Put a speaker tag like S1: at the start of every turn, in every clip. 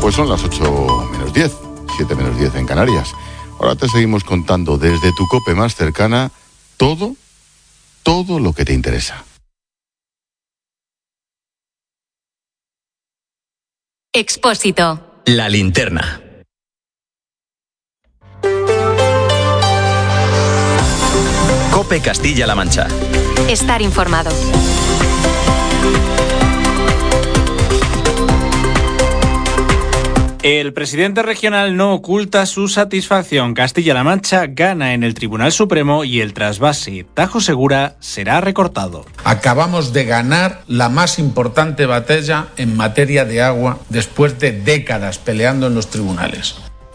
S1: Pues son las 8 menos 10, 7 menos 10 en Canarias. Ahora te seguimos contando desde tu COPE más cercana todo lo que te interesa.
S2: Expósito.
S3: La linterna. COPE Castilla-La Mancha.
S2: Estar informado.
S4: El presidente regional no oculta su satisfacción. Castilla-La Mancha gana en el Tribunal Supremo y el trasvase Tajo Segura será recortado.
S5: Acabamos de ganar la más importante batalla en materia de agua después de décadas peleando en los tribunales.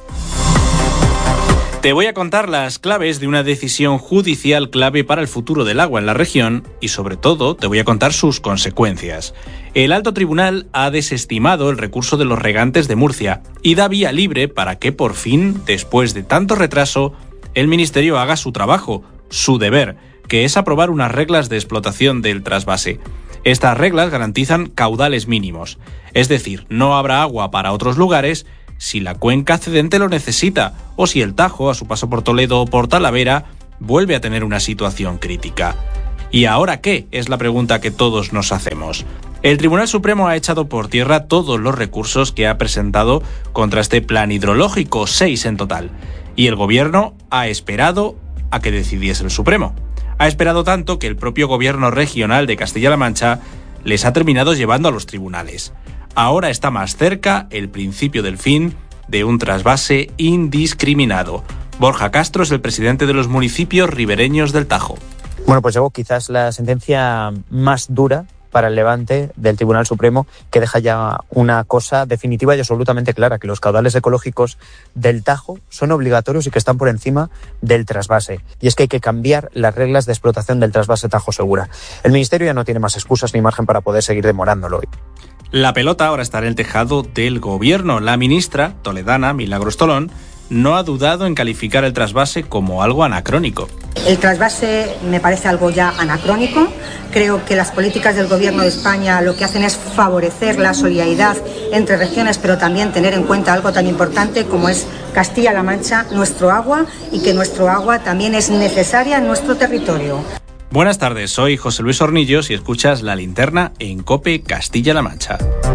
S4: Te voy a contar las claves de una decisión judicial clave para el futuro del agua en la región y, sobre todo, te voy a contar sus consecuencias. El Alto Tribunal ha desestimado el recurso de los regantes de Murcia y da vía libre para que, por fin, después de tanto retraso, el Ministerio haga su trabajo, su deber, que es aprobar unas reglas de explotación del trasvase. Estas reglas garantizan caudales mínimos, es decir, no habrá agua para otros lugares si la cuenca cedente lo necesita o si el Tajo, a su paso por Toledo o por Talavera, vuelve a tener una situación crítica. ¿Y ahora qué? Es la pregunta que todos nos hacemos. El Tribunal Supremo ha echado por tierra todos los recursos que ha presentado contra este plan hidrológico, 6 en total. Y el Gobierno ha esperado a que decidiese el Supremo. Ha esperado tanto que el propio Gobierno regional de Castilla-La Mancha les ha terminado llevando a los tribunales. Ahora está más cerca el principio del fin de un trasvase indiscriminado. Borja Castro es el presidente de los municipios ribereños del Tajo.
S6: Bueno, pues llegó quizás la sentencia más dura para el Levante del Tribunal Supremo, que deja ya una cosa definitiva y absolutamente clara, que los caudales ecológicos del Tajo son obligatorios y que están por encima del trasvase. Y es que hay que cambiar las reglas de explotación del trasvase Tajo Segura. El Ministerio ya no tiene más excusas ni margen para poder seguir demorándolo.
S4: La pelota ahora está en el tejado del Gobierno. La ministra toledana, Milagros Tolón, no ha dudado en calificar el trasvase como algo anacrónico.
S7: El trasvase me parece algo ya anacrónico. Creo que las políticas del Gobierno de España lo que hacen es favorecer la solidaridad entre regiones, pero también tener en cuenta algo tan importante como es Castilla-La Mancha, nuestro agua, y que nuestro agua también es necesaria en nuestro territorio.
S4: Buenas tardes, soy José Luis Hornillos y escuchas La Linterna en COPE Castilla-La Mancha.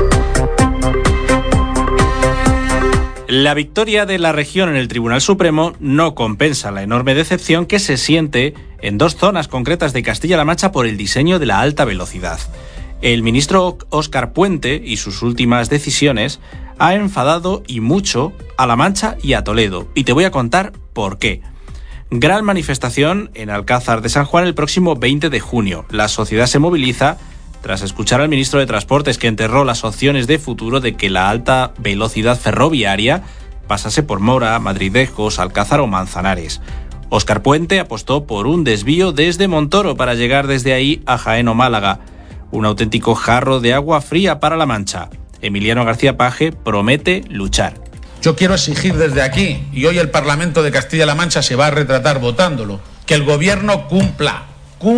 S4: La victoria de la región en el Tribunal Supremo no compensa la enorme decepción que se siente en dos zonas concretas de Castilla-La Mancha por el diseño de la alta velocidad. El ministro Óscar Puente y sus últimas decisiones ha enfadado y mucho a La Mancha y a Toledo, y te voy a contar por qué. Gran manifestación en Alcázar de San Juan el próximo 20 de junio. La sociedad se moviliza tras escuchar al ministro de Transportes, que enterró las opciones de futuro de que la alta velocidad ferroviaria pasase por Mora, Madridejos, Alcázar o Manzanares. Óscar Puente apostó por un desvío desde Montoro para llegar desde ahí a Jaén o Málaga. Un auténtico jarro de agua fría para La Mancha. Emiliano García Paje promete luchar.
S5: Yo quiero exigir desde aquí, y hoy el Parlamento de Castilla-La Mancha se va a retratar votándolo, que el Gobierno cumpla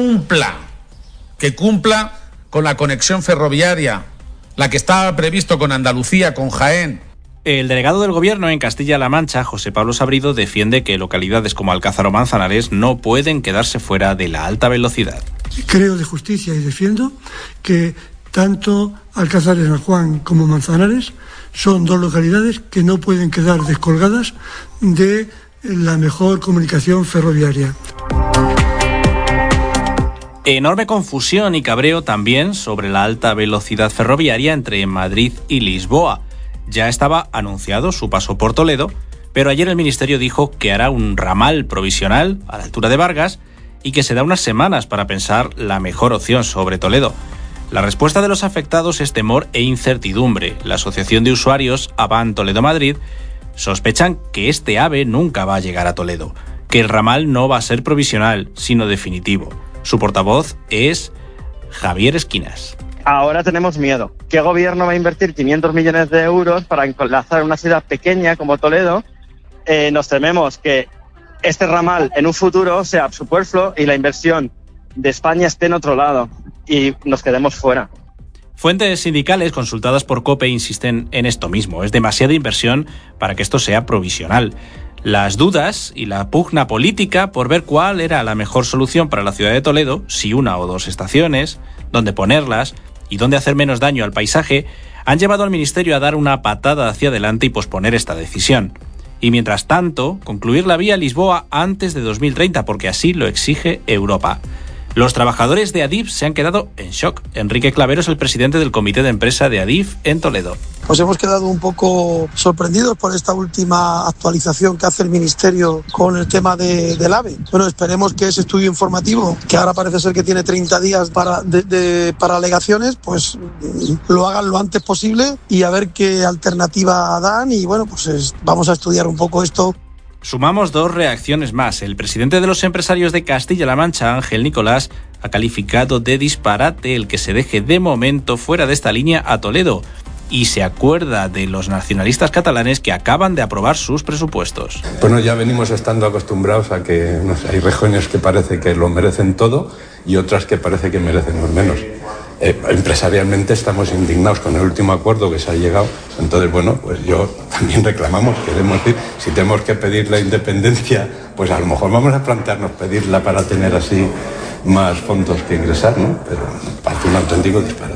S5: con la conexión ferroviaria, la que estaba previsto con Andalucía, con Jaén.
S4: El delegado del Gobierno en Castilla-La Mancha, José Pablo Sabrido, defiende que localidades como Alcázar o Manzanares no pueden quedarse fuera de la alta velocidad.
S8: Creo de justicia y defiendo que tanto Alcázar de San Juan como Manzanares son dos localidades que no pueden quedar descolgadas de la mejor comunicación ferroviaria.
S4: Enorme confusión y cabreo también sobre la alta velocidad ferroviaria entre Madrid y Lisboa. Ya estaba anunciado su paso por Toledo, pero ayer el Ministerio dijo que hará un ramal provisional a la altura de Vargas y que se da unas semanas para pensar la mejor opción sobre Toledo. La respuesta de los afectados es temor e incertidumbre. La Asociación de Usuarios Avant Toledo Madrid sospechan que este AVE nunca va a llegar a Toledo, que el ramal no va a ser provisional, sino definitivo. Su portavoz es Javier Esquinas.
S9: Ahora tenemos miedo. ¿Qué gobierno va a invertir 500 millones de euros para enlazar una ciudad pequeña como Toledo? Nos tememos que este ramal en un futuro sea superfluo y la inversión de España esté en otro lado y nos quedemos fuera.
S4: Fuentes sindicales consultadas por COPE insisten en esto mismo. Es demasiada inversión para que esto sea provisional. Las dudas y la pugna política por ver cuál era la mejor solución para la ciudad de Toledo, si una o dos estaciones, dónde ponerlas y dónde hacer menos daño al paisaje, han llevado al Ministerio a dar una patada hacia adelante y posponer esta decisión. Y mientras tanto, concluir la vía Lisboa antes de 2030, porque así lo exige Europa. Los trabajadores de Adif se han quedado en shock. Enrique Clavero es el presidente del comité de empresa de Adif en Toledo.
S10: Pues hemos quedado un poco sorprendidos por esta última actualización que hace el Ministerio con el tema del AVE. Bueno, esperemos que ese estudio informativo, que ahora parece ser que tiene 30 días para alegaciones, pues lo hagan lo antes posible y a ver qué alternativa dan. Y bueno, pues vamos a estudiar un poco esto.
S4: Sumamos dos reacciones más. El presidente de los empresarios de Castilla-La Mancha, Ángel Nicolás, ha calificado de disparate el que se deje de momento fuera de esta línea a Toledo y se acuerda de los nacionalistas catalanes que acaban de aprobar sus presupuestos.
S11: Bueno, ya venimos estando acostumbrados a que hay regiones que parece que lo merecen todo y otras que parece que merecen lo menos. Empresarialmente estamos indignados con el último acuerdo que se ha llegado. Entonces, bueno, pues yo también reclamamos, queremos decir, si tenemos que pedir la independencia, pues a lo mejor vamos a plantearnos pedirla para tener así más fondos que ingresar, ¿no? Pero parece un auténtico disparate.